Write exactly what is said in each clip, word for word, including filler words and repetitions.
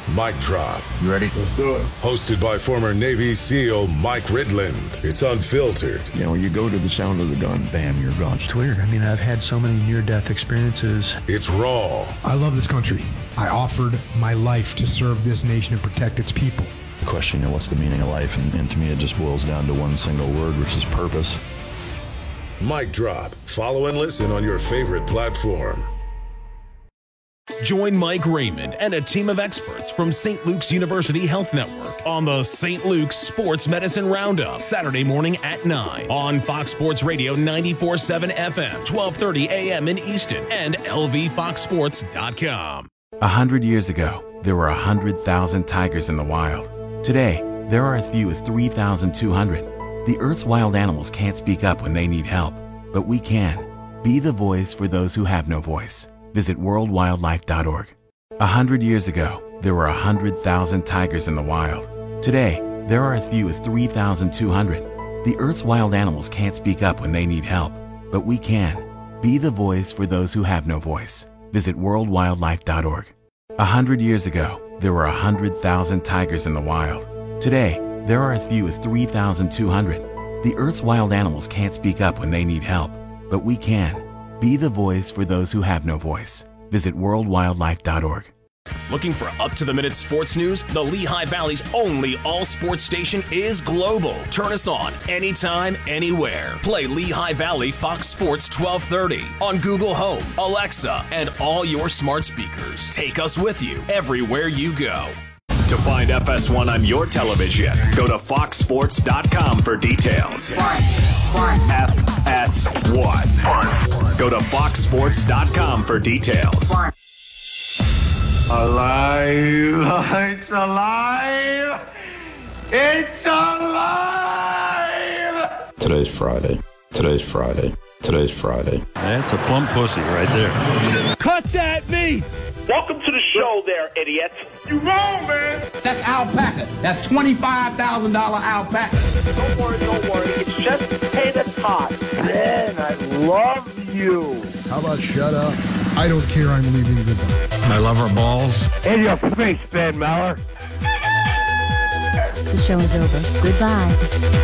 Mic Drop. You ready? Let's do it. Hosted by former Navy SEAL Mike Ridland. It's unfiltered. You know, you go to the sound of the gun, bam, you're gone. It's weird. I mean, I've had so many near-death experiences. It's raw. I love this country. I offered my life to serve this nation and protect its people. The question, you know, what's the meaning of life? And, and to me, it just boils down to one single word, which is purpose. Mic Drop. Follow and listen on your favorite platform. Join Mike Raymond and a team of experts from Saint Luke's University Health Network on the Saint Luke's Sports Medicine Roundup, Saturday morning at nine on Fox Sports Radio ninety-four point seven F M, twelve thirty A M in Easton, and L V fox sports dot com. A hundred years ago, there were a hundred thousand tigers in the wild. Today, there are as few as three thousand two hundred. The Earth's wild animals can't speak up when they need help, but we can. Be the voice for those who have no voice. Visit world wildlife dot org. A hundred years ago, there were a hundred thousand tigers in the wild. Today, there are as few as three thousand two hundred. The Earth's wild animals can't speak up when they need help, but we can. Be the voice for those who have no voice. Visit world wildlife dot org. A hundred years ago, there were a hundred thousand tigers in the wild. Today, there are as few as three thousand two hundred. The Earth's wild animals can't speak up when they need help, but we can. Be the voice for those who have no voice. Visit world wildlife dot org. Looking for up-to-the-minute sports news? The Lehigh Valley's only all-sports station is global. Turn us on anytime, anywhere. Play Lehigh Valley Fox Sports twelve thirty on Google Home, Alexa, and all your smart speakers. Take us with you everywhere you go. To find F S one on your television, go to fox sports dot com for details. F S one. Go to fox sports dot com for details. Alive! It's alive! It's alive! Today's Friday. Today's Friday. Today's Friday. That's a plump pussy right there. Cut that meat! Welcome to the show there, idiot. You wrong, man. That's alpaca. That's twenty-five thousand dollars alpaca. Don't worry, don't worry. It's just potato tot. Ben, I love you. How about shut up? I don't care. I'm leaving the door. I love her balls. In your face, Ben Maller. The show is over. Goodbye.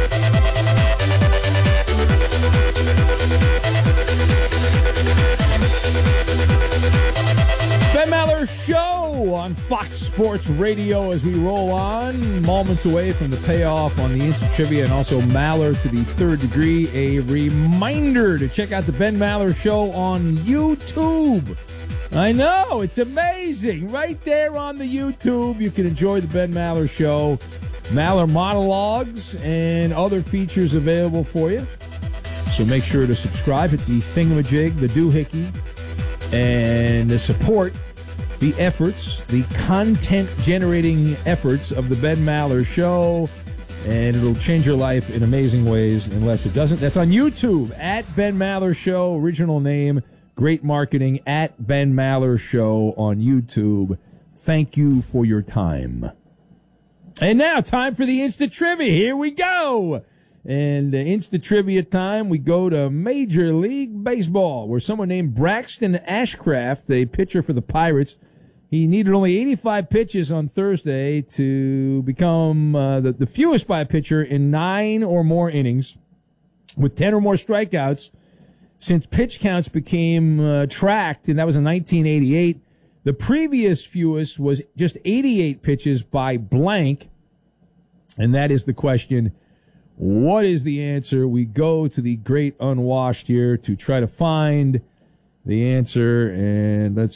Ben Maller Show on Fox Sports Radio as we roll on. Moments away from the payoff on the Instant Trivia and also Maller to the third degree. A reminder to check out the Ben Maller Show on YouTube. I know, it's amazing. Right there on the YouTube, you can enjoy the Ben Maller Show. Maller monologues and other features available for you. So make sure to subscribe, hit the thingamajig, the doohickey, and the support the efforts, the content-generating efforts of the Ben Maller Show, and it'll change your life in amazing ways unless it doesn't. That's on YouTube, at Ben Maller Show, original name, great marketing, at Ben Maller Show on YouTube. Thank you for your time. And now, time for the Instant Trivia. Here we go. And uh, Instant Trivia time, we go to Major League Baseball, where someone named Braxton Ashcraft, a pitcher for the Pirates, he needed only eighty-five pitches on Thursday to become uh, the, the fewest by a pitcher in nine or more innings with ten or more strikeouts since pitch counts became uh, tracked, and that was in nineteen eighty-eight. The previous fewest was just eighty-eight pitches by blank, and that is the question. What is the answer? We go to the great unwashed here to try to find the answer, and let's